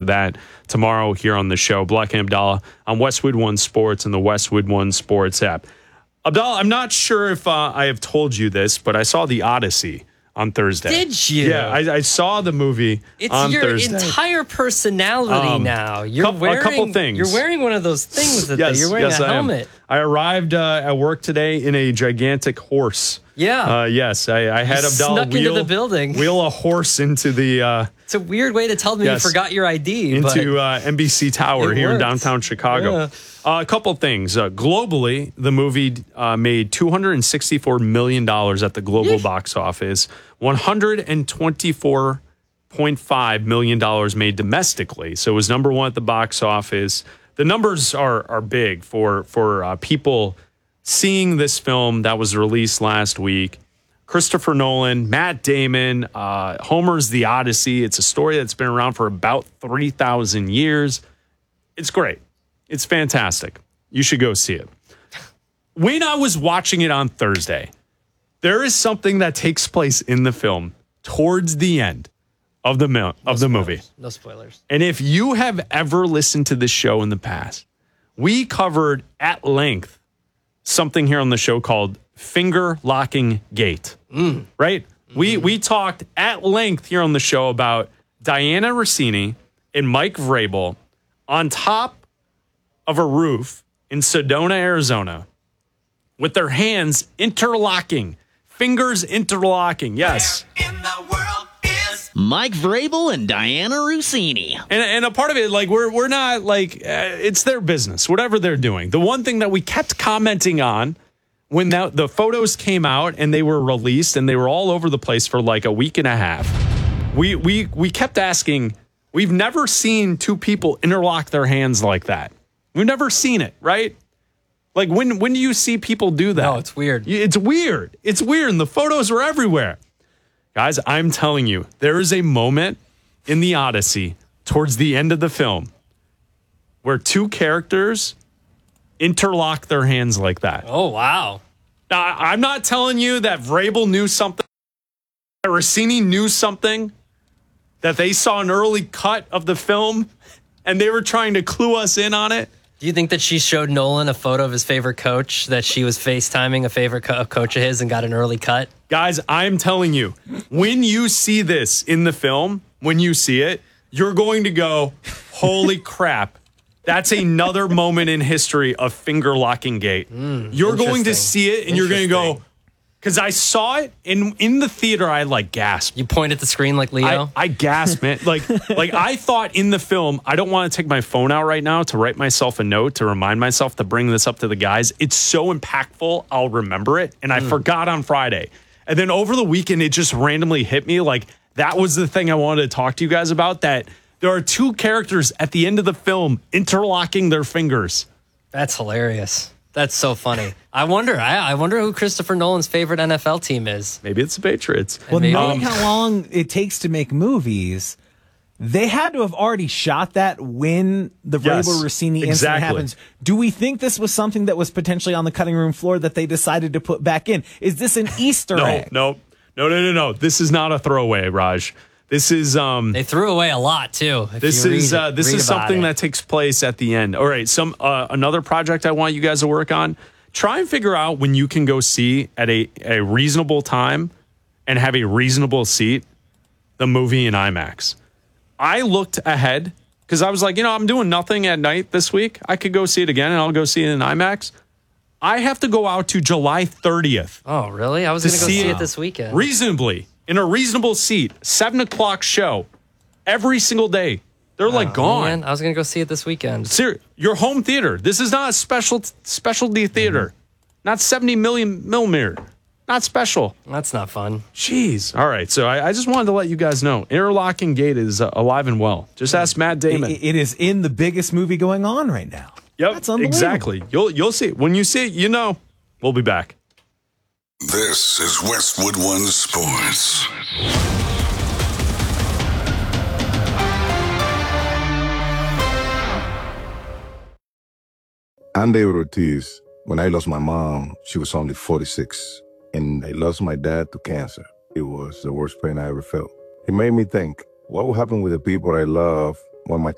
that tomorrow here on the show. Black and Abdallah on Westwood One Sports and the Westwood One Sports app. Abdallah, I'm not sure if I have told you this, but I saw The Odyssey on Thursday. Did you? Yeah, I saw the movie on Thursday. It's your entire personality now. You're wearing a couple things. You're wearing one of those things that you're wearing a helmet. I arrived at work today in a gigantic horse. Yeah. Yes, I had Abdallah into the building. Wheel a horse into the... it's a weird way to tell me you forgot your ID. Into NBC Tower here in downtown Chicago. Yeah. A couple things. Globally, the movie made $264 million at the global box office. $124.5 million made domestically. So it was number one at the box office. The numbers are big for people seeing this film that was released last week. Christopher Nolan, Matt Damon, Homer's The Odyssey. It's a story that's been around for about 3,000 years. It's great. It's fantastic. You should go see it. When I was watching it on Thursday, there is something that takes place in the film towards the end of the movie. No spoilers. And if you have ever listened to this show in the past, we covered at length something here on the show called Finger Locking Gate. Right? Mm-hmm. We talked at length here on the show about Diana Rossini and Mike Vrabel on top of a roof in Sedona, Arizona, with their hands interlocking, fingers interlocking. Yes. Where in the world is Mike Vrabel and Diana Rossini? And a part of it, like, we're not like, it's their business, whatever they're doing. The one thing that we kept commenting on when the photos came out and they were released and they were all over the place for like a week and a half, we kept asking, we've never seen two people interlock their hands like that. We've never seen it, right? Like, when do you see people do that? No, it's weird. It's weird. It's weird, and the photos are everywhere. Guys, I'm telling you, there is a moment in The Odyssey towards the end of the film where two characters interlock their hands like that. Oh, wow. Now, I'm not telling you that Vrabel knew something, that Rossini knew something, that they saw an early cut of the film and they were trying to clue us in on it. Do you think that she showed Nolan a photo of his favorite coach, that she was FaceTiming a favorite coach of his and got an early cut? Guys, I'm telling you, when you see this in the film, when you see it, you're going to go, holy crap. That's another moment in history of finger locking gate. You're going to see it and you're going to go, because I saw it in the theater, I like gasped. You point at the screen like Leo? I gasped, man. Like I thought in the film, I don't want to take my phone out right now to write myself a note to remind myself to bring this up to the guys. It's so impactful, I'll remember it. And I forgot on Friday. And then over the weekend, it just randomly hit me. Like, that was the thing I wanted to talk to you guys about, that there are two characters at the end of the film interlocking their fingers. That's hilarious. That's so funny. I wonder who Christopher Nolan's favorite NFL team is. Maybe it's the Patriots. Well, knowing how long it takes to make movies, they had to have already shot that when the Vrabel Rossini incident happens. Do we think this was something that was potentially on the cutting room floor that they decided to put back in? Is this an Easter egg? No. This is not a throwaway, Raj. This is they threw away a lot too. This is something that takes place at the end. All right, another project I want you guys to work on. Try and figure out when you can go see at a reasonable time and have a reasonable seat the movie in IMAX. I looked ahead because I was like, I'm doing nothing at night this week. I could go see it again and I'll go see it in IMAX. I have to go out to July 30th. Oh, really? I was going to go see it this weekend. Reasonably. In a reasonable seat, 7:00 show, every single day. They're like gone. Man, I was going to go see it this weekend. Seriously, your home theater. This is not a specialty theater. Not 70 millimeter. Not special. That's not fun. Jeez. All right. So I just wanted to let you guys know. Interlocking Gate is alive and well. Just ask Matt Damon. It is in the biggest movie going on right now. Yep. That's unbelievable. Exactly. You'll see it. When you see it, we'll be back. This is Westwood One Sports. I'm David Ortiz. When I lost my mom, she was only 46. And I lost my dad to cancer. It was the worst pain I ever felt. It made me think, what will happen with the people I love when my